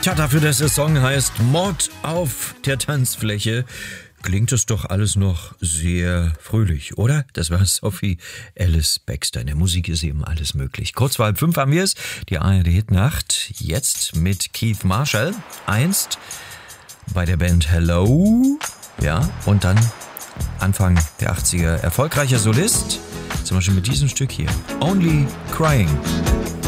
Tja, dafür, dass der Song heißt Mord auf der Tanzfläche, klingt es doch alles noch sehr fröhlich, oder? Das war Sophie Ellis Bextor. In der Musik ist eben alles möglich. Kurz vor 5 haben wir es, die ARD-Hitnacht. Jetzt mit Keith Marshall, einst bei der Band Hello, ja, und dann Anfang der 80er erfolgreicher Solist, zum Beispiel mit diesem Stück hier, Only Crying.